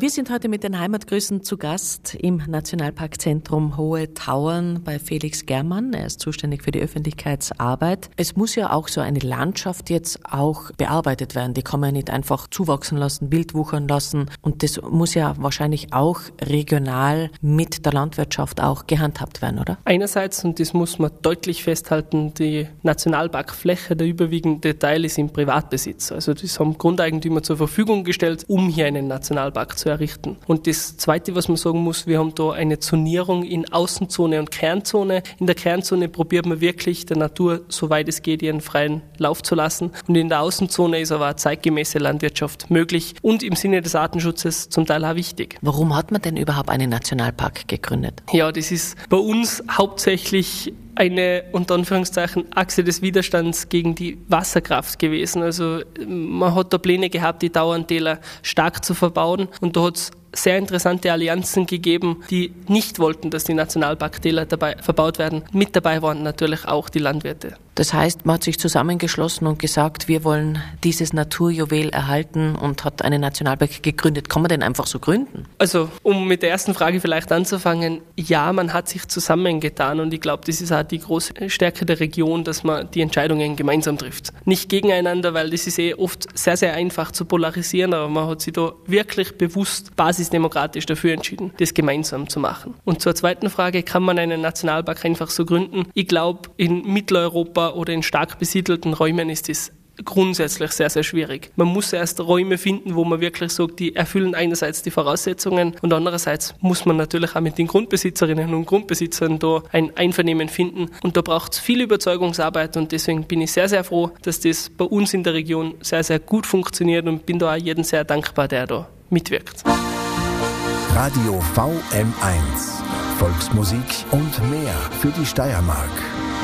Wir sind heute mit den Heimatgrüßen zu Gast im Nationalparkzentrum Hohe Tauern bei Felix Germann. Er ist zuständig für die Öffentlichkeitsarbeit. Es muss ja auch so eine Landschaft jetzt auch bearbeitet werden. Die kann man ja nicht einfach zuwachsen lassen, wild wuchern lassen. Und das muss ja wahrscheinlich auch regional mit der Landwirtschaft auch gehandhabt werden, oder? Einerseits, und das muss man deutlich festhalten, die Nationalparkfläche, der überwiegende Teil ist im Privatbesitz. Also das haben Grundeigentümer zur Verfügung gestellt, um hier einen Nationalpark zu errichten. Und das Zweite, was man sagen muss, wir haben da eine Zonierung in Außenzone und Kernzone. In der Kernzone probiert man wirklich, der Natur, soweit es geht, ihren freien Lauf zu lassen. Und in der Außenzone ist aber eine zeitgemäße Landwirtschaft möglich und im Sinne des Artenschutzes zum Teil auch wichtig. Warum hat man denn überhaupt einen Nationalpark gegründet? Ja, das ist bei uns hauptsächlich eine, unter Anführungszeichen, Achse des Widerstands gegen die Wasserkraft gewesen. Also man hat da Pläne gehabt, die Tauerntäler stark zu verbauen, und da hat es sehr interessante Allianzen gegeben, die nicht wollten, dass die Nationalparktäler dabei verbaut werden. Mit dabei waren natürlich auch die Landwirte. Das heißt, man hat sich zusammengeschlossen und gesagt, wir wollen dieses Naturjuwel erhalten und hat einen Nationalpark gegründet. Kann man den einfach so gründen? Also, um mit der ersten Frage vielleicht anzufangen, ja, man hat sich zusammengetan, und ich glaube, das ist auch die große Stärke der Region, dass man die Entscheidungen gemeinsam trifft. Nicht gegeneinander, weil das ist oft sehr, sehr einfach zu polarisieren, aber man hat sich da wirklich bewusst basisdemokratisch dafür entschieden, das gemeinsam zu machen. Und zur zweiten Frage, kann man einen Nationalpark einfach so gründen? Ich glaube, in Mitteleuropa oder in stark besiedelten Räumen ist das grundsätzlich sehr, sehr schwierig. Man muss erst Räume finden, wo man wirklich sagt, die erfüllen einerseits die Voraussetzungen, und andererseits muss man natürlich auch mit den Grundbesitzerinnen und Grundbesitzern da ein Einvernehmen finden, und da braucht es viel Überzeugungsarbeit, und deswegen bin ich sehr, sehr froh, dass das bei uns in der Region sehr, sehr gut funktioniert, und bin da auch jedem sehr dankbar, der da mitwirkt. Radio VM1. Volksmusik und mehr für die Steiermark.